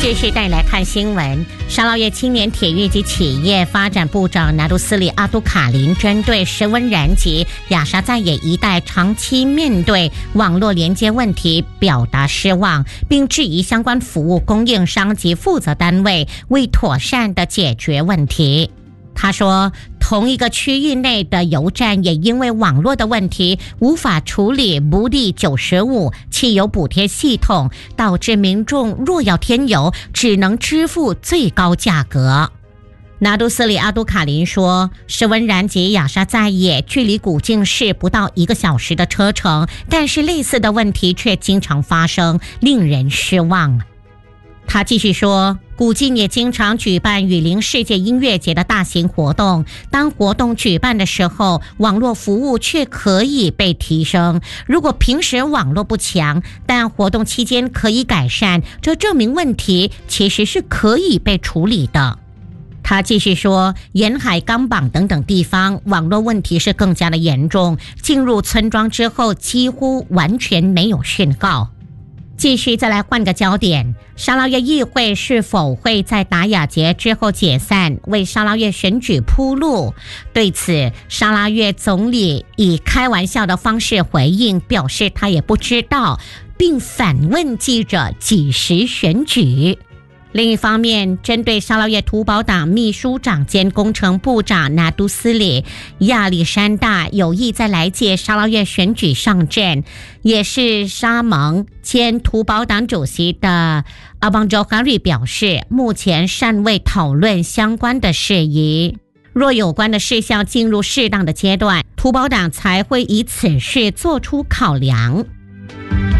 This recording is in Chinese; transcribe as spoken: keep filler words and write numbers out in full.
继续带来看新闻。沙捞越青年铁育及企业发展部长拿督斯里阿都卡林针对石温然及亚沙在野一带长期面对网络连接问题表达失望，并质疑相关服务供应商及负责单位未妥善的解决问题。他说，同一个区域内的油站也因为网络的问题无法处理不利九十五汽油补贴系统，导致民众若要添油只能支付最高价格。拿督斯里阿都卡林说，石温然及亚沙在野距离古晋市不到一个小时的车程，但是类似的问题却经常发生，令人失望。他继续说，古晋也经常举办雨林世界音乐节的大型活动，当活动举办的时候，网络服务却可以被提升。如果平时网络不强，但活动期间可以改善，这证明问题其实是可以被处理的。他继续说，沿海钢绑等等地方网络问题是更加的严重，进入村庄之后几乎完全没有讯号。继续再来换个焦点，沙捞越议会是否会在达雅节之后解散，为沙捞越选举铺路？对此，沙捞越总理以开玩笑的方式回应，表示他也不知道，并反问记者几时选举。另一方面，针对沙捞越土保党秘书长兼工程部长拿督斯里亚历山大有意在来届沙捞越选举上阵，也是沙盟兼土保党主席的阿邦周哈瑞表示，目前尚未讨论相关的事宜，若有关的事项进入适当的阶段，土保党才会以此事做出考量。